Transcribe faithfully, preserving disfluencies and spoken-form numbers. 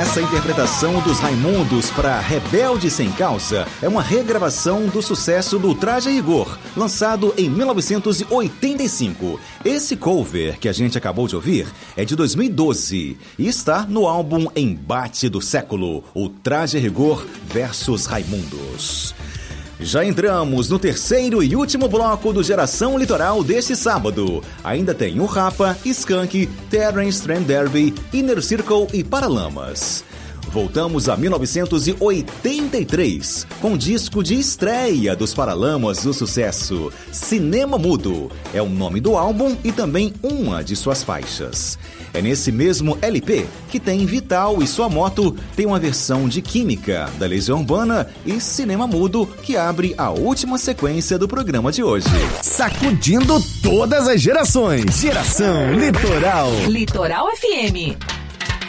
Essa interpretação dos Raimundos para Rebelde Sem Causa é uma regravação do sucesso do Traje a Rigor, lançado em mil novecentos e oitenta e cinco. Esse cover que a gente acabou de ouvir é de dois mil e doze e está no álbum Embate do Século, o Traje a Rigor versus Raimundos. Já entramos no terceiro e último bloco do Geração Litoral deste sábado. Ainda tem o Rapa, Skank, Terence Trend Derby, Inner Circle e Paralamas. Voltamos a mil novecentos e oitenta e três, com o disco de estreia dos Paralamas do sucesso, Cinema Mudo. É o nome do álbum e também uma de suas faixas. É nesse mesmo L P que tem Vital e Sua Moto, tem uma versão de Química, da Legião Urbana e Cinema Mudo, que abre a última sequência do programa de hoje. Sacudindo todas as gerações. Geração Litoral. Litoral F M.